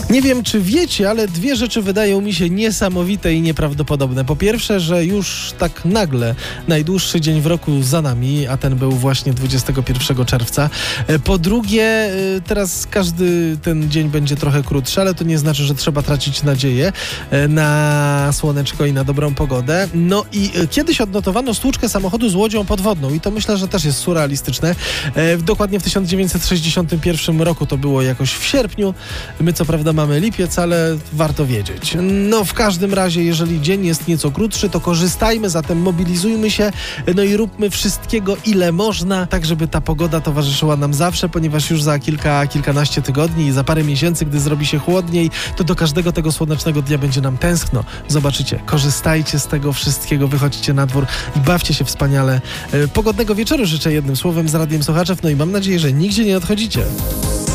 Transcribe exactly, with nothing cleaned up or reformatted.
Nie wiem, czy wiecie, ale dwie rzeczy wydają mi się niesamowite i nieprawdopodobne. Po pierwsze, że już tak nagle najdłuższy dzień w roku za nami, a ten był właśnie dwudziestego pierwszego czerwca. Po drugie, teraz każdy ten dzień będzie trochę krótszy, ale to nie znaczy, że trzeba tracić nadzieję na słoneczko i na dobrą pogodę. No i kiedyś odnotowano stłuczkę samochodu z łodzią podwodną i to myślę, że też jest surrealistyczne. Dokładnie w tysiąc dziewięćset sześćdziesiątym pierwszym roku to było jakoś w sierpniu. My co prawda mamy lipiec, ale warto wiedzieć. No w każdym razie, jeżeli dzień jest nieco krótszy, to korzystajmy, zatem mobilizujmy się, no i róbmy wszystkiego, ile można, tak żeby ta pogoda towarzyszyła nam zawsze, ponieważ już za kilka, kilkanaście tygodni i za parę miesięcy, gdy zrobi się chłodniej, to do każdego tego słonecznego dnia będzie nam tęskno. Zobaczycie, korzystajcie z tego wszystkiego, wychodźcie na dwór i bawcie się wspaniale. Pogodnego wieczoru życzę jednym słowem z Radiem Sochaczew, no i mam nadzieję, że nigdzie nie odchodzicie.